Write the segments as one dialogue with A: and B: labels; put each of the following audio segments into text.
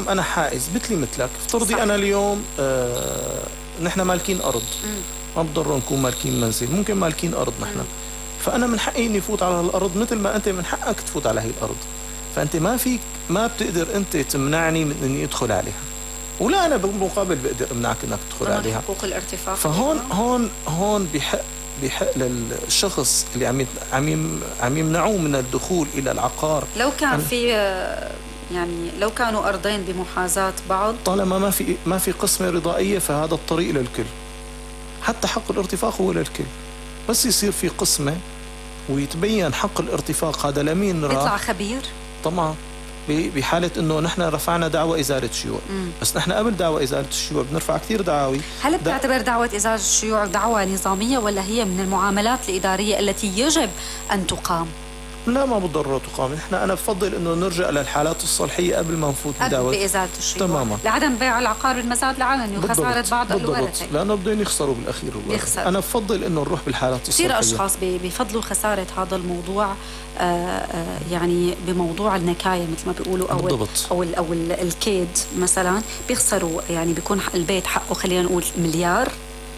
A: اليوم أنا حائز مثلي مثلك، افترضي أنا اليوم نحن مالكين أرض، ما بضر نكون مالكين منزل، ممكن مالكين أرض نحن، فأنا من حقي إني فوت على الأرض مثل ما أنت من حقك تفوت على هي الأرض. فأنت ما بتقدر أنت تمنعني من إني أدخل عليها، ولا أنا بالمقابل بقدر أمنعك إنك تدخل عليها.
B: حقوق الارتفاق.
A: فهون بحق للشخص اللي عم يمنعوه من الدخول إلى العقار.
B: لو كان في يعني لو كانوا أرضين بمحاذاة بعض،
A: طالما ما في قسمة رضائية فهذا الطريق للكل. حتى حق الارتفاق هو للكل، بس يصير في قسمة ويتبين حق الارتفاق هذا لمين راح.
B: يطلع خبير
A: طبعا بحالة انه نحن رفعنا دعوى ازالة شيوع. بس نحن قبل دعوى ازالة الشيوع بنرفع كثير دعاوي.
B: هل بتعتبر دعوة ازالة الشيوع دعوة نظامية ولا هي من المعاملات الإدارية التي يجب ان تقام؟
A: لا، ما بالضرورة تقام. انا بفضل انه نرجع للحالات الصالحية قبل ما نفوت بدعوة
B: بإزالة الشيوع،
A: تماما،
B: لعدم بيع العقار بالمزاد العلني وخسارة بعض الورثة،
A: لانه بدهم يخسروا بالاخير. انا بفضل انه نروح بالحالات الصالحية.
B: كثير اشخاص بفضلوا خسارة هذا الموضوع يعني بموضوع النكاية مثل ما بيقولوا، او الكيد مثلا، بيخسروا، بيكون البيت حقه خلينا نقول مليار،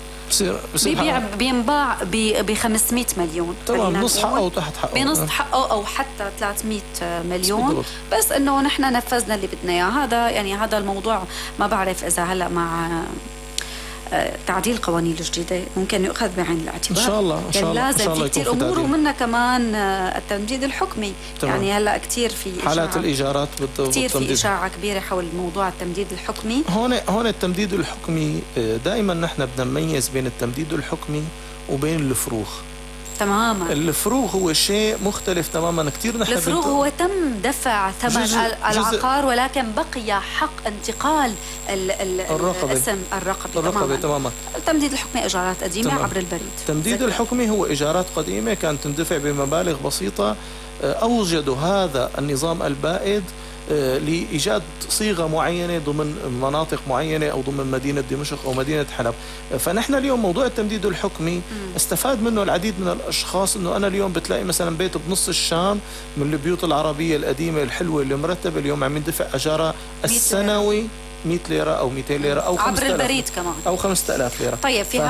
B: بينباع ب 500 مليون،
A: تمام، نص حقه او تحت حقه،
B: بنص حقه او حتى 300 مليون بالضبط. بس انه نحن نفذنا اللي بدنا اياه. هذا الموضوع ما بعرف اذا هلا مع تعديل قوانين الجديدة ممكن يؤخذ بعين الاعتبار.
A: ان شاء الله ان شاء الله
B: لازم في كثير امور، ومنها كمان التمديد الحكمي.
A: تمام.
B: هلا كثير في
A: حالات الايجارات
B: كثير في اشاعه كبيره حول موضوع التمديد الحكمي.
A: هون التمديد الحكمي دائما نحن بدنا نميز بين التمديد الحكمي وبين الفروغ.
B: تماما،
A: الفروغ هو شيء مختلف تماما كثير. نحن
B: الفروغ هو تم دفع ثمن العقار، ولكن بقي حق انتقال الاسم الرقبي تماما. التمديد الحكمي ايجارات قديمه تمام. عبر البريد.
A: التمديد الحكمي هو ايجارات قديمه كانت تندفع بمبالغ بسيطه. اوجدوا هذا النظام البائد لإيجاد صيغة معينة ضمن مناطق معينة أو ضمن مدينة دمشق أو مدينة حلب. فنحن اليوم موضوع التمديد الحكمي استفاد منه العديد من الأشخاص. أنه أنا اليوم بتلاقي مثلا بيت بنص الشام من البيوت العربية القديمة الحلوة اللي مرتبة، اليوم عم يندفع أجارة السنوي 100 ليرة أو 200 ليرة أو
B: عبر البريد كمان
A: أو 5000 ليرة.
B: طيب في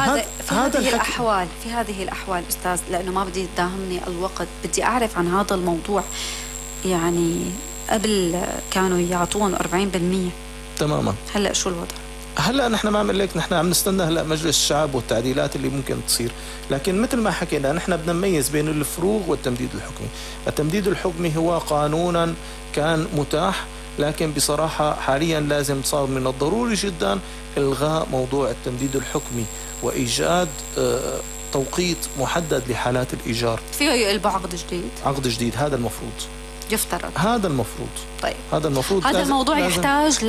B: هذه الأحوال أستاذ، لأنه ما بدي يداهمني الوقت، بدي أعرف عن هذا الموضوع. قبل كانوا يعطون 40%،
A: تماما.
B: هلا شو الوضع؟
A: هلا نحن ما عم لك، نحن عم نستنى هلا مجلس الشعب والتعديلات اللي ممكن تصير. لكن مثل ما حكينا نحن بدنا نميز بين الفروغ والتمديد الحكمي. التمديد الحكمي هو قانونا كان متاح، لكن بصراحة حاليا لازم صار من الضروري جدا إلغاء موضوع التمديد الحكمي وإيجاد توقيت محدد لحالات الإيجار.
B: فيه يقلبوا عقد جديد،
A: هذا المفروض
B: يفترض.
A: هذا المفروض.
B: طيب
A: هذا المفروض.
B: هذا الموضوع يحتاج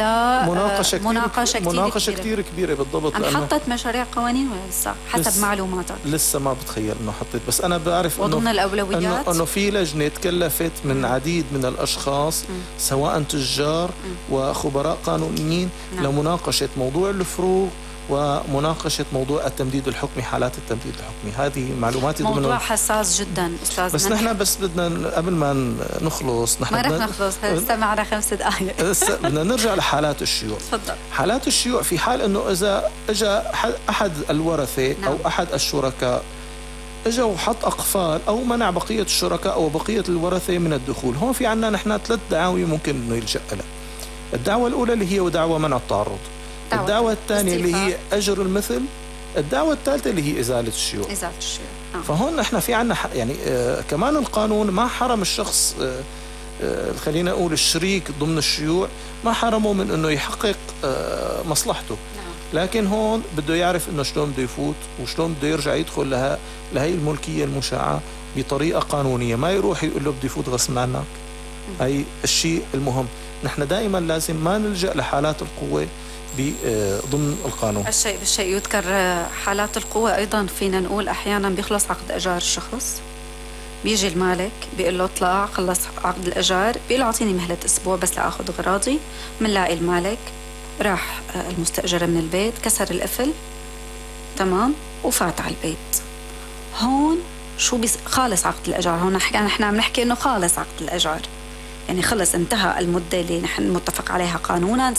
A: مناقشة كثير كبيرة بالضبط.
B: حطت مشاريع قوانين ولا لسه؟ حسب معلوماتك
A: لسه ما بتخيل انه حطيت، بس انا بعرف
B: وضمن الاولويات
A: انه في لجنة تكلفت من عديد من الاشخاص سواء تجار وخبراء قانونيين لمناقشة موضوع الفروغ ومناقشة موضوع التمديد الحكمي، حالات التمديد الحكمي. هذه معلوماتي
B: موضوع حساس جدا أستاذ.
A: بس نحن بدنا قبل ما نخلص،
B: نحن ما رح نخلص، لسه معنا 5 دقائق.
A: بدنا نرجع لحالات الشيوع.
B: تفضل.
A: حالات الشيوع في حال انه اذا اجى احد الورثة او احد الشركاء اجى وحط اقفال او منع بقية الشركاء او بقية الورثة من الدخول، هون في عنا نحن 3 دعاوي ممكن انه يلجأ لها. الدعوة الاولى اللي هي دعوة منع التعرض، الدعوة الثانية اللي هي أجر المثل، الدعوة الثالثة اللي هي إزالة الشيوع. فهون نحن في عنا كمان القانون ما حرم الشخص، خلينا نقول الشريك ضمن الشيوع ما حرمه من انه يحقق مصلحته. لكن هون بده يعرف انه شلون بده يفوت وشلون بده يرجع يدخل لهي الملكية المشاعة بطريقة قانونية، ما يروح يقول له بدي يفوت غصب عنك. هي الشيء المهم. نحن دائما لازم ما نلجأ لحالات القوة ضمن القانون.
B: بالشيء يذكر حالات القوة أيضا فينا نقول أحيانا بيخلص عقد إيجار الشخص، بيجي المالك بيقول له اطلع خلص عقد الإيجار، بيقول له أعطيني مهلة أسبوع بس لأخذ أغراضي. منلاقي المالك راح المستأجر من البيت كسر القفل تمام وفات على البيت. هون شو خالص عقد الإيجار. هون نحن عم نحكي إنه خالص عقد الإيجار، يعني خلص انتهى المدة اللي نحن متفق عليها قانونا،